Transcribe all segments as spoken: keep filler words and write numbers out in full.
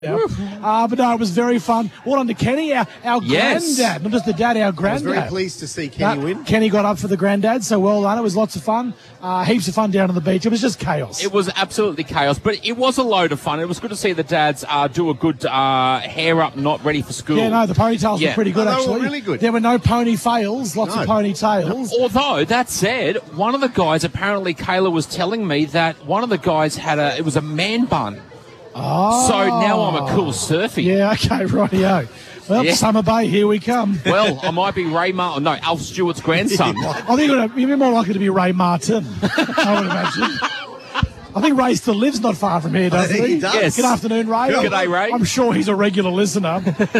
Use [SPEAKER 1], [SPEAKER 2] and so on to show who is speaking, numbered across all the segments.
[SPEAKER 1] Yeah. Uh, but no, it was very fun. Well done to Kenny, our, our
[SPEAKER 2] Yes.
[SPEAKER 1] granddad, not just the dad, our
[SPEAKER 3] I was
[SPEAKER 1] granddad.
[SPEAKER 3] very pleased to see Kenny
[SPEAKER 1] Uh,
[SPEAKER 3] win.
[SPEAKER 1] Kenny got up for the granddad, so well done. It was lots of fun. Uh, heaps of fun down on the beach. It was just chaos.
[SPEAKER 2] It was absolutely chaos, but it was a load of fun. It was good to see the dads uh, do a good uh, hair up, not ready for school.
[SPEAKER 1] Yeah, no, the ponytails
[SPEAKER 2] Yeah.
[SPEAKER 1] were pretty good,
[SPEAKER 3] No, they were
[SPEAKER 1] actually.
[SPEAKER 3] really good.
[SPEAKER 1] There were no pony fails, lots
[SPEAKER 3] No.
[SPEAKER 1] of ponytails.
[SPEAKER 2] Although, that said, one of the guys, apparently Kayla was telling me that one of the guys had a, it was a man bun.
[SPEAKER 1] Oh.
[SPEAKER 2] So now I'm a cool surfy.
[SPEAKER 1] Yeah, okay, rightio. Well,
[SPEAKER 2] Yeah.
[SPEAKER 1] Summer Bay, here we come.
[SPEAKER 2] Well, I might be Ray Martin, no, Alf Stewart's grandson.
[SPEAKER 1] I think you're you'd be more likely to be Ray Martin, I would imagine. I think Ray still lives not far from here, doesn't
[SPEAKER 3] think
[SPEAKER 1] he?
[SPEAKER 3] he does.
[SPEAKER 2] Yes.
[SPEAKER 1] Good afternoon, Ray.
[SPEAKER 2] G'day, Ray.
[SPEAKER 1] I'm sure he's a regular listener.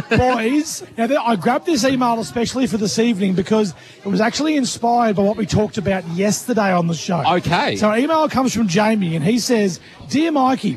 [SPEAKER 1] Boys, now th- I grabbed this email especially for this evening because it was actually inspired by what we talked about yesterday on the show.
[SPEAKER 2] Okay.
[SPEAKER 1] So our email comes from Jamie, and he says, Dear Mikey,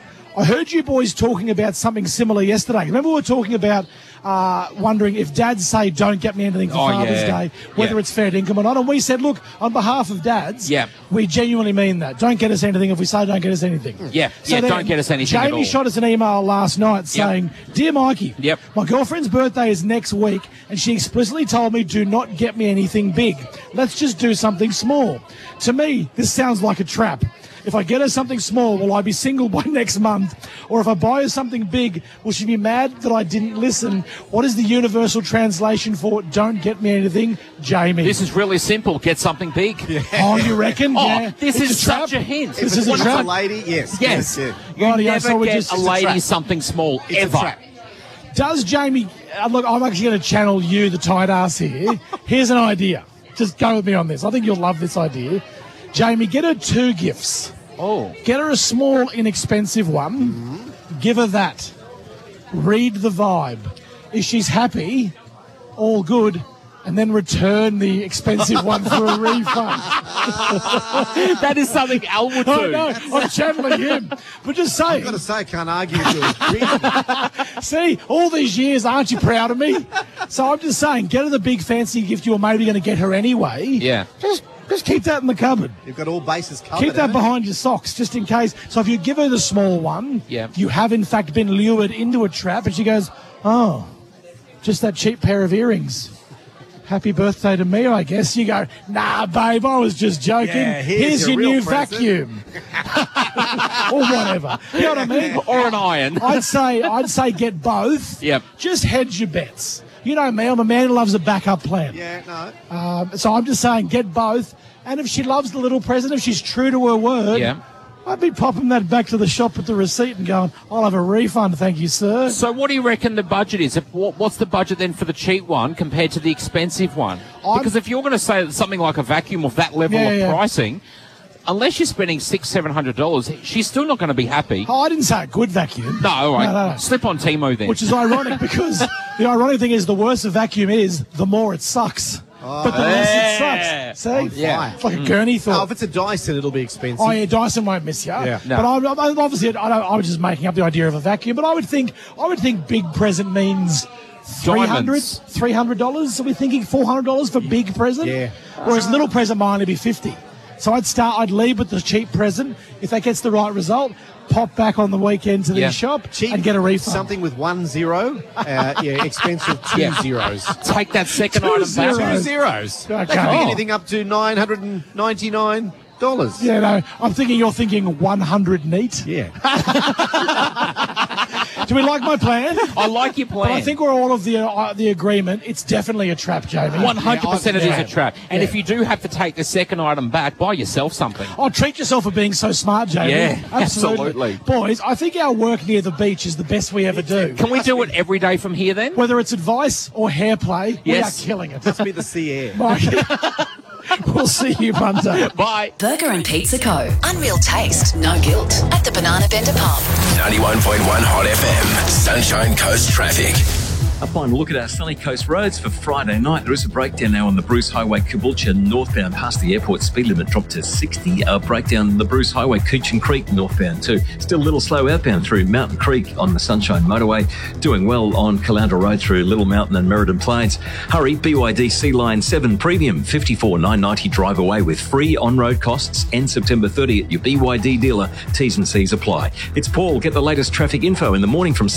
[SPEAKER 1] I heard you boys talking about something similar yesterday. Remember we were talking about uh, wondering if dads say don't get me anything for
[SPEAKER 2] Oh,
[SPEAKER 1] Father's
[SPEAKER 2] yeah.
[SPEAKER 1] Day, whether
[SPEAKER 2] Yeah.
[SPEAKER 1] it's fair income or not. And we said, look, on behalf of dads,
[SPEAKER 2] Yeah.
[SPEAKER 1] we genuinely mean that. Don't get us anything if we say don't get us anything.
[SPEAKER 2] Yeah, yeah,
[SPEAKER 1] then
[SPEAKER 2] don't get us anything at
[SPEAKER 1] Jamie
[SPEAKER 2] all.
[SPEAKER 1] shot us an email last night saying, Dear Mikey,
[SPEAKER 2] Yep.
[SPEAKER 1] my girlfriend's birthday is next week and she explicitly told me do not get me anything big. Let's just do something small. To me, this sounds like a trap. If I get her something small, will I be single by next month? Or if I buy her something big, will she be mad that I didn't listen? What is the universal translation for don't get me anything, Jamie?
[SPEAKER 2] This is really simple. Get something big.
[SPEAKER 1] Oh, you reckon?
[SPEAKER 2] Oh,
[SPEAKER 1] Yeah.
[SPEAKER 2] this
[SPEAKER 1] It's
[SPEAKER 2] is
[SPEAKER 1] a trap?
[SPEAKER 2] such a hint.
[SPEAKER 3] If
[SPEAKER 1] This
[SPEAKER 3] it's
[SPEAKER 1] is a
[SPEAKER 3] once
[SPEAKER 1] trap?
[SPEAKER 3] a lady, yes.
[SPEAKER 2] Yes.
[SPEAKER 3] Yeah.
[SPEAKER 2] You
[SPEAKER 1] Rightio,
[SPEAKER 2] never
[SPEAKER 1] so we
[SPEAKER 2] get
[SPEAKER 1] just-
[SPEAKER 2] a
[SPEAKER 1] it's a
[SPEAKER 2] lady
[SPEAKER 3] trap.
[SPEAKER 2] something small,
[SPEAKER 3] It's
[SPEAKER 2] ever.
[SPEAKER 3] a trap.
[SPEAKER 1] Does Jamie... Uh, look, I'm actually going to channel you, the tight ass here. Here's an idea. Just go with me on this. I think you'll love this idea. Jamie, get her two gifts.
[SPEAKER 2] Oh.
[SPEAKER 1] Get her a small, inexpensive one.
[SPEAKER 3] Mm-hmm.
[SPEAKER 1] Give her that. Read the vibe. If she's happy, all good. And then return the expensive one for a refund.
[SPEAKER 2] That is something Al would do.
[SPEAKER 1] Oh, no, I'm channeling him. But just say,
[SPEAKER 3] I've got to say, I can't argue with you.
[SPEAKER 1] see, all these years, aren't you proud of me? So I'm just saying, get her the big fancy gift you were maybe going to get her anyway.
[SPEAKER 2] Yeah.
[SPEAKER 1] Just, just keep that in the cupboard.
[SPEAKER 3] You've got all bases covered.
[SPEAKER 1] Keep that
[SPEAKER 3] haven't you?
[SPEAKER 1] behind your socks, just in case. So if you give her the small one,
[SPEAKER 2] Yeah.
[SPEAKER 1] you have in fact been lured into a trap, and she goes, oh, just that cheap pair of earrings. Happy birthday to me, I guess. You go, nah, babe, I was just joking.
[SPEAKER 3] Yeah, here's
[SPEAKER 1] your,
[SPEAKER 3] your real
[SPEAKER 1] new
[SPEAKER 3] present."
[SPEAKER 1] vacuum. Or whatever. You know what I mean?
[SPEAKER 2] Or an iron.
[SPEAKER 1] I'd say I'd say get both.
[SPEAKER 2] Yep.
[SPEAKER 1] Just hedge your bets. You know me, I'm a man who loves a backup plan.
[SPEAKER 3] Yeah, no.
[SPEAKER 1] Um, so I'm just saying get both. And if she loves the little present, if she's true to her word,
[SPEAKER 2] Yeah.
[SPEAKER 1] I'd be popping that back to the shop with the receipt and going, I'll have a refund, thank you, sir.
[SPEAKER 2] So what do you reckon the budget is? If, what, what's the budget then for the cheap one compared to the expensive one?
[SPEAKER 1] I'm-
[SPEAKER 2] Because if you're going to say that something like a vacuum of that level
[SPEAKER 1] Yeah,
[SPEAKER 2] of
[SPEAKER 1] yeah.
[SPEAKER 2] pricing, unless you're spending six, seven hundred dollars, she's still not going to be happy.
[SPEAKER 1] Oh, I didn't say a good vacuum.
[SPEAKER 2] No, all right.
[SPEAKER 1] No, no, no.
[SPEAKER 2] Slip on Timo then.
[SPEAKER 1] Which is ironic because the ironic thing is the worse a vacuum is, the more it sucks. but the less
[SPEAKER 2] Yeah.
[SPEAKER 1] it sucks. See?
[SPEAKER 2] Yeah.
[SPEAKER 1] It's like a gurney
[SPEAKER 3] Oh,
[SPEAKER 1] thought.
[SPEAKER 3] if it's a Dyson, it'll be expensive.
[SPEAKER 1] Oh yeah, Dyson won't miss you.
[SPEAKER 3] Yeah.
[SPEAKER 2] No.
[SPEAKER 1] But I'm, I'm obviously, I, don't, I was just making up the idea of a vacuum. But I would think, I would think big present means three hundred
[SPEAKER 2] Diamonds.
[SPEAKER 1] three hundred dollars. Are we thinking four hundred dollars for big present?
[SPEAKER 3] Yeah.
[SPEAKER 1] Whereas little present might only be fifty. So I'd start. I'd leave with the cheap present. If that gets the right result, pop back on the weekend to the
[SPEAKER 2] Yeah.
[SPEAKER 1] shop
[SPEAKER 3] Cheap,
[SPEAKER 1] and get a refund.
[SPEAKER 3] Something with one zero. Uh, yeah, expensive two
[SPEAKER 2] Yeah.
[SPEAKER 3] zeros.
[SPEAKER 2] Take that second
[SPEAKER 1] Two
[SPEAKER 2] item
[SPEAKER 1] zeros.
[SPEAKER 2] back.
[SPEAKER 3] Two zeros.
[SPEAKER 1] Okay.
[SPEAKER 3] That could be
[SPEAKER 1] Oh.
[SPEAKER 3] anything up to nine hundred ninety-nine dollars.
[SPEAKER 1] Yeah, no. I'm thinking you're thinking one hundred neat.
[SPEAKER 3] Yeah.
[SPEAKER 1] Do we like my plan?
[SPEAKER 2] I like your plan.
[SPEAKER 1] But I think we're all of the uh, the agreement. It's definitely a trap, Jamie.
[SPEAKER 2] one hundred percent it is
[SPEAKER 1] Yeah.
[SPEAKER 2] a trap. And
[SPEAKER 1] Yeah.
[SPEAKER 2] if you do have to take the second item back, buy yourself something.
[SPEAKER 1] Oh, treat yourself for being so smart, Jamie.
[SPEAKER 2] Yeah,
[SPEAKER 1] absolutely.
[SPEAKER 2] absolutely.
[SPEAKER 1] Boys, I think our work near the beach is the best we ever do.
[SPEAKER 2] Can we do it every day from here then?
[SPEAKER 1] Whether it's advice or hair play,
[SPEAKER 2] Yes.
[SPEAKER 1] we are killing it.
[SPEAKER 3] Must be the sea air.
[SPEAKER 1] Mike, we'll see you Monday.
[SPEAKER 2] Bye.
[SPEAKER 4] Burger and Pizza Co. Unreal taste, no guilt. At the Banana Bender Pub.
[SPEAKER 5] ninety-one point one Hot F M. Sunshine Coast Traffic. A final look at our sunny coast roads for Friday night. There is a breakdown now on the Bruce Highway, Caboolture northbound past the airport. Speed limit dropped to sixty. A breakdown on the Bruce Highway, Coochin Creek northbound too. Still a little slow outbound through Mountain Creek on the Sunshine Motorway. Doing well on Caloundra Road through Little Mountain and Merredin Plains. Hurry, B Y D C Line seven Premium, fifty-four nine ninety drive away with free on-road costs. End September thirtieth at your B Y D dealer. T's and C's apply. It's Paul. Get the latest traffic info in the morning from